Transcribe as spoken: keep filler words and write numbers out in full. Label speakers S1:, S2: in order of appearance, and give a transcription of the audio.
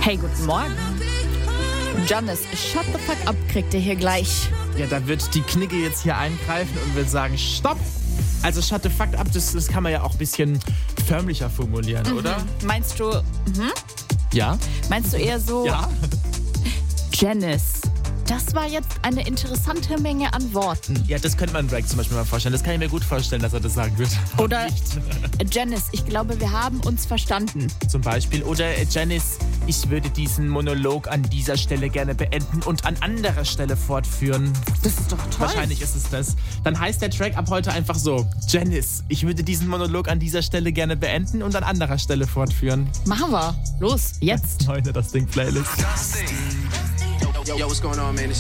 S1: Hey, guten Morgen. Janice, shut the fuck up, kriegt ihr hier gleich.
S2: Ja, da wird die Knigge jetzt hier eingreifen und wird sagen, stopp! Also shut the fuck up, das, das kann man ja auch ein bisschen förmlicher formulieren,
S1: Mhm.
S2: oder?
S1: Meinst du, mhm.
S2: Ja?
S1: Meinst du eher so...
S2: Ja?
S1: Janice, das war jetzt eine interessante Menge an Worten.
S2: Ja, das könnte man Drake zum Beispiel mal vorstellen. Das kann ich mir gut vorstellen, dass er das sagen wird.
S1: Oder
S2: Nicht.
S1: Janice, ich glaube, wir haben uns verstanden.
S2: Zum Beispiel. Oder äh, Janice, ich würde diesen Monolog an dieser Stelle gerne beenden und an anderer Stelle fortführen.
S1: Das ist doch toll.
S2: Wahrscheinlich ist es das. Dann heißt der Track ab heute einfach so: Janice, ich würde diesen Monolog an dieser Stelle gerne beenden und an anderer Stelle fortführen.
S1: Machen wir. Los, jetzt.
S2: Heute das Ding Playlist.
S3: Yo, yo, what's going on, man? It's